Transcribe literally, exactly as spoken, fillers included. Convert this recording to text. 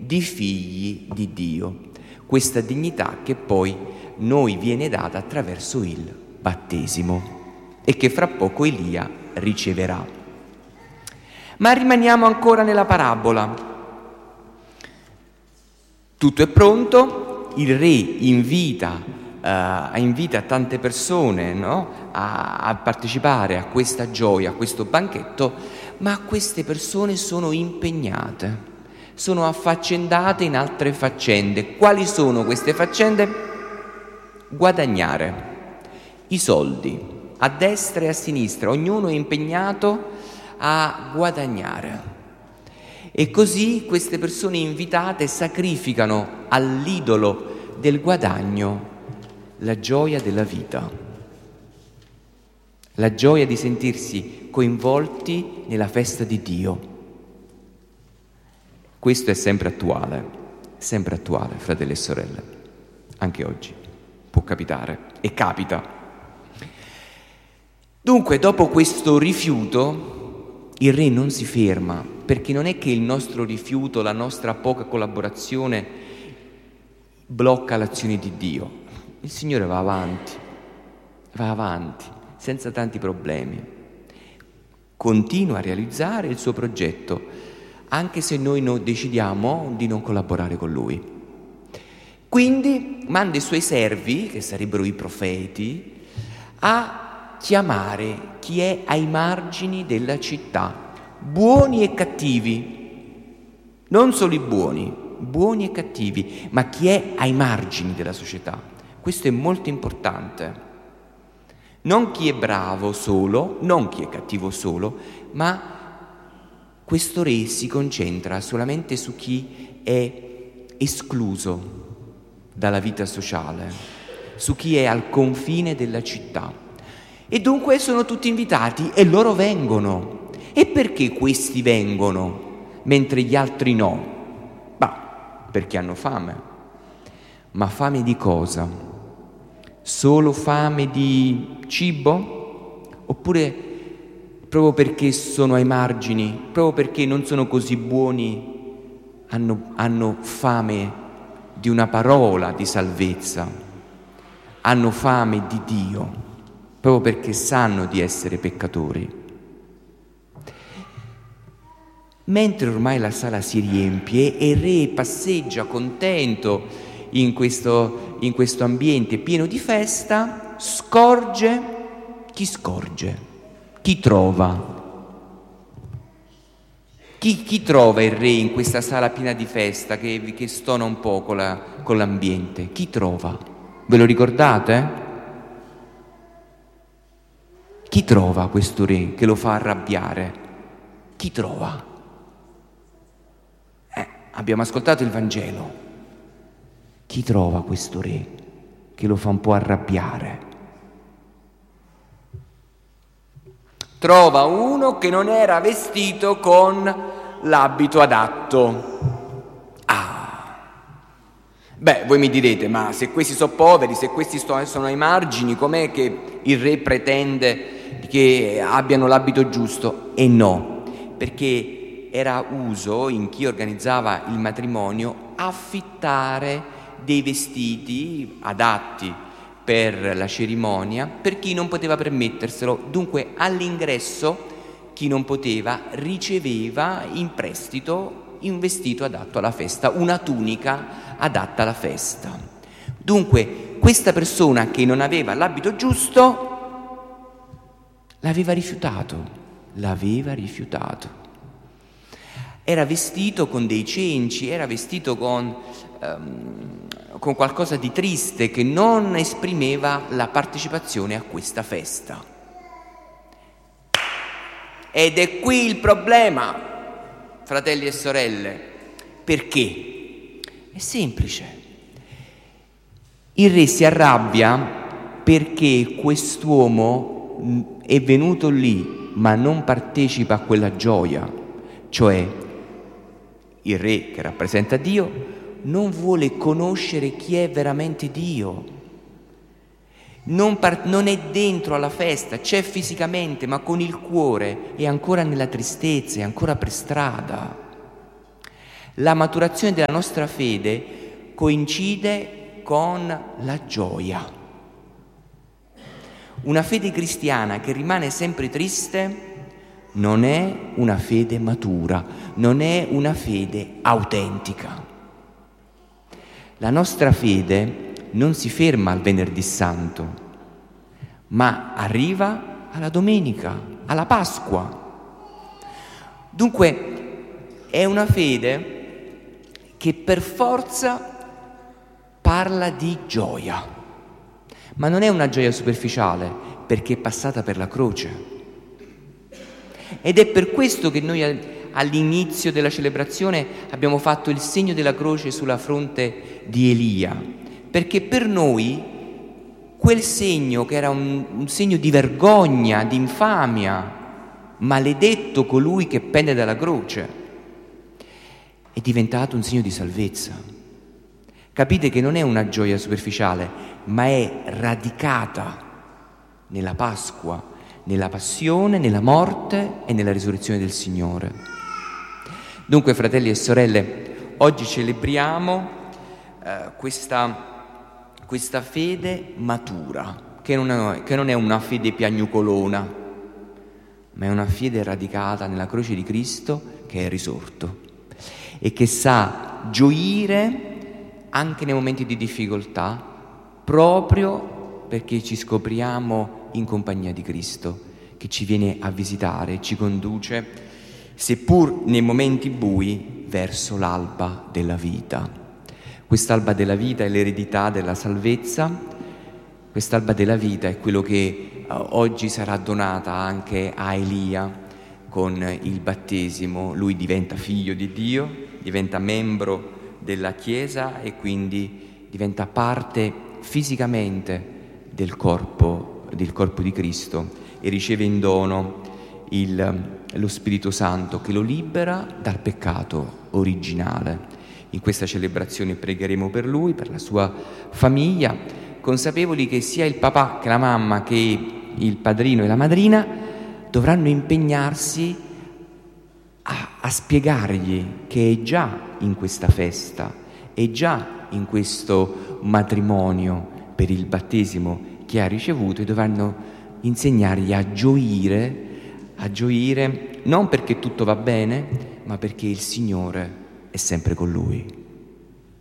di figli di Dio. Questa dignità che poi noi viene data attraverso il battesimo e che fra poco Elia riceverà. Ma rimaniamo ancora nella parabola. Tutto è pronto, il re invita Uh, invita tante persone, no? a, a partecipare a questa gioia, a questo banchetto, ma queste persone sono impegnate, sono affaccendate in altre faccende. Quali sono queste faccende? Guadagnare i soldi a destra e a sinistra, ognuno è impegnato a guadagnare. E così queste persone invitate sacrificano all'idolo del guadagno la gioia della vita, la gioia di sentirsi coinvolti nella festa di Dio. Questo è sempre attuale, sempre attuale, fratelli e sorelle, anche oggi può capitare e capita. Dunque, dopo questo rifiuto, il re non si ferma, perché non è che il nostro rifiuto, la nostra poca collaborazione blocca l'azione di Dio. Il Signore va avanti, va avanti, senza tanti problemi. Continua a realizzare il suo progetto, anche se noi no, decidiamo di non collaborare con Lui. Quindi manda i Suoi servi, che sarebbero i profeti, a chiamare chi è ai margini della città, buoni e cattivi, non solo i buoni, buoni e cattivi, ma chi è ai margini della società. Questo è molto importante. Non chi è bravo solo, non chi è cattivo solo, ma questo re si concentra solamente su chi è escluso dalla vita sociale, su chi è al confine della città. E dunque sono tutti invitati e loro vengono. E perché questi vengono mentre gli altri no? Bah, perché hanno fame. Ma fame di cosa? Solo fame di cibo? Oppure proprio perché sono ai margini, proprio perché non sono così buoni, hanno, hanno fame di una parola di salvezza, hanno fame di Dio, proprio perché sanno di essere peccatori. Mentre ormai la sala si riempie e il re passeggia contento in questo, in questo ambiente pieno di festa, scorge, chi scorge? Chi trova? Chi, chi trova il re in questa sala piena di festa che, che stona un po' con, la, con l'ambiente? Chi trova? Ve lo ricordate? Chi trova questo re che lo fa arrabbiare? Chi trova? Eh, abbiamo ascoltato il Vangelo. Chi trova questo re che lo fa un po' arrabbiare? Trova uno che non era vestito con l'abito adatto. Ah, beh, voi mi direte, ma se questi sono poveri, se questi sono ai margini, com'è che il re pretende che abbiano l'abito giusto? E no, perché era uso in chi organizzava il matrimonio affittare dei vestiti adatti per la cerimonia per chi non poteva permetterselo. Dunque all'ingresso chi non poteva riceveva in prestito un vestito adatto alla festa, una tunica adatta alla festa. Dunque questa persona che non aveva l'abito giusto l'aveva rifiutato, l'aveva rifiutato. Era vestito con dei cenci, era vestito con Um, con qualcosa di triste che non esprimeva la partecipazione a questa festa. Ed è qui il problema, fratelli e sorelle. Perché? È semplice. Il re si arrabbia perché quest'uomo è venuto lì ma non partecipa a quella gioia, cioè il re che rappresenta Dio non vuole conoscere chi è veramente Dio, non, par- non è dentro alla festa, c'è fisicamente, ma con il cuore è ancora nella tristezza, è ancora per strada. La maturazione della nostra fede coincide con la gioia. Una fede cristiana che rimane sempre triste non è una fede matura, non è una fede autentica. La nostra fede non si ferma al venerdì santo, ma arriva alla domenica, alla Pasqua. Dunque è una fede che per forza parla di gioia, ma non è una gioia superficiale, perché è passata per la croce. Ed è per questo che noi all'inizio della celebrazione abbiamo fatto il segno della croce sulla fronte di Elia, perché per noi quel segno, che era un, un segno di vergogna, di infamia, maledetto colui che pende dalla croce, è diventato un segno di salvezza. Capite che non è una gioia superficiale, ma è radicata nella Pasqua, nella passione, nella morte e nella risurrezione del Signore. Dunque, fratelli e sorelle, oggi celebriamo eh, questa, questa fede matura, che non, è, che non è una fede piagnucolona, ma è una fede radicata nella croce di Cristo, che è risorto e che sa gioire anche nei momenti di difficoltà, proprio perché ci scopriamo in compagnia di Cristo, che ci viene a visitare, ci conduce, seppur nei momenti bui, verso l'alba della vita. Quest'alba della vita è l'eredità della salvezza, quest'alba della vita è quello che uh, oggi sarà donata anche a Elia con il battesimo. Lui diventa figlio di Dio, diventa membro della Chiesa e quindi diventa parte fisicamente del corpo, del corpo di Cristo e riceve in dono il, lo Spirito Santo che lo libera dal peccato originale. In questa celebrazione pregheremo per lui, per la sua famiglia, consapevoli che sia il papà che la mamma che il padrino e la madrina dovranno impegnarsi a, a spiegargli che è già in questa festa, è già in questo matrimonio per il battesimo che ha ricevuto, e dovranno insegnargli a gioire, a gioire non perché tutto va bene, ma perché il Signore è sempre con lui.